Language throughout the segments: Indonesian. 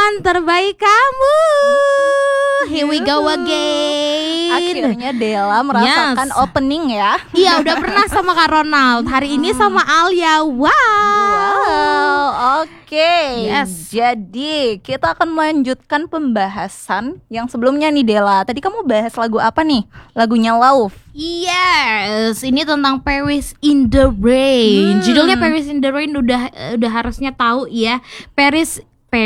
teman terbaik kamu. Here we go again. Akhirnya Della merasakan opening ya. Iya, udah pernah sama Kak Ronald. Hari ini sama Alia. Oke. Yes. Jadi kita akan melanjutkan pembahasan yang sebelumnya nih Della. Tadi kamu bahas lagu apa nih? Lagunya Love. Yes, ini tentang Paris in the Rain. Judulnya Paris in the Rain udah harusnya tahu ya. Paris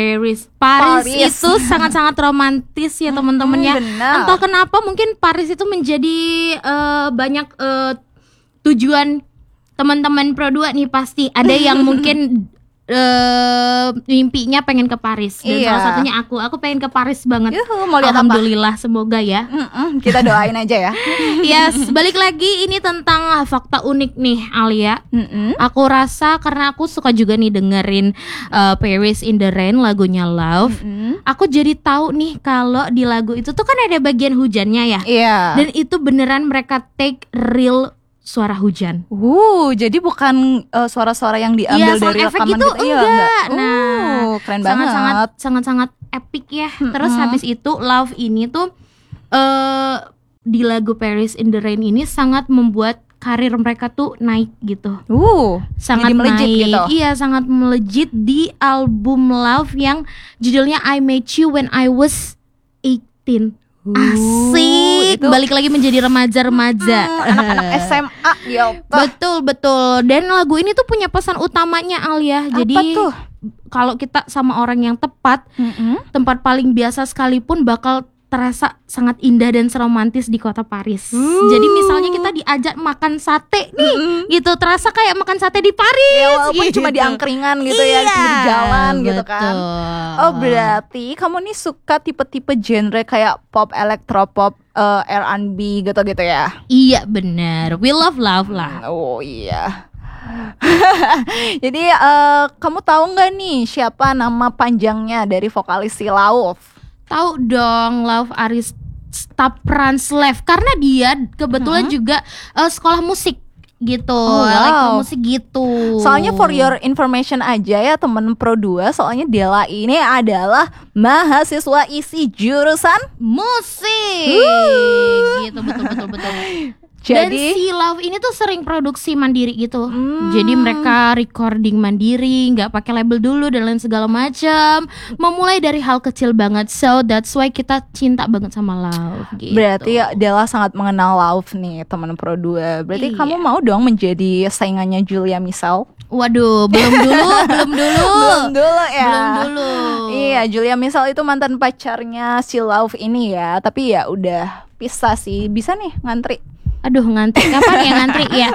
itu sangat-sangat romantis ya teman-teman ya. Entah kenapa mungkin Paris itu menjadi banyak tujuan teman-teman Pro 2 nih pasti. Ada yang mungkin mimpinya pengen ke Paris dan salah satunya aku pengen ke Paris banget. Mau lihat alhamdulillah apa? Semoga ya. Kita doain aja ya. Yes, balik lagi ini tentang fakta unik nih Alia. Aku rasa karena aku suka juga nih dengerin Paris in the Rain lagunya Love. Aku jadi tahu nih kalau di lagu itu tuh kan ada bagian hujannya ya. Dan itu beneran mereka take real suara hujan. Jadi bukan suara-suara yang diambil dari rekaman gitu, gitu. Enggak. Nah, keren banget. Sangat-sangat epic ya. Terus habis itu Love ini tuh di lagu Paris in the Rain ini sangat membuat karir mereka tuh naik gitu. Sangat naik gitu. Iya, sangat melejit di album Love yang judulnya I Met You When I Was 18. Asik, balik lagi menjadi remaja-remaja, anak-anak SMA ya. Betul. Dan lagu ini tuh punya pesan utamanya Alia. Jadi kalau kita sama orang yang tepat, tempat paling biasa sekalipun bakal terasa sangat indah dan romantis di kota Paris. Jadi misalnya kita diajak makan sate nih, gitu terasa kayak makan sate di Paris. Ya, walaupun cuma di angkringan gitu ya, di jalan gitu kan. Berarti kamu nih suka tipe-tipe genre kayak pop, elektropop, R&B gitu-gitu ya? Iya benar. We love love lah. Iya. Jadi kamu tahu nggak nih siapa nama panjangnya dari vokalis si Love? Tahu dong, Love Aristaprantslev. Karena dia kebetulan juga sekolah musik gitu, musik gitu. Soalnya for your information aja ya temen Pro 2, soalnya Della ini adalah mahasiswa isi jurusan musik. Gitu, betul. Dan si Love ini tuh sering produksi mandiri gitu. Jadi mereka recording mandiri, nggak pakai label dulu dan lain segala macam. Memulai dari hal kecil banget. So that's why kita cinta banget sama Love gitu. Berarti Della sangat mengenal Love nih teman Pro 2. Berarti kamu mau dong menjadi saingannya Julia Michelle? Waduh, belum dulu ya. Iya, Julia Michelle itu mantan pacarnya si Love ini ya. Tapi ya udah pisah sih. Bisa nih ngantri. Aduh, ngantri kapan ya ngantri ya?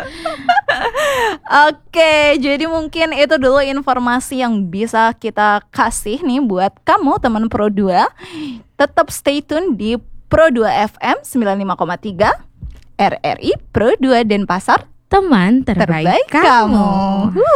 Oke, jadi mungkin itu dulu informasi yang bisa kita kasih nih buat kamu teman Pro 2. Tetap stay tune di Pro 2 FM 95,3 RRI Pro 2 Denpasar, teman terbaik kamu.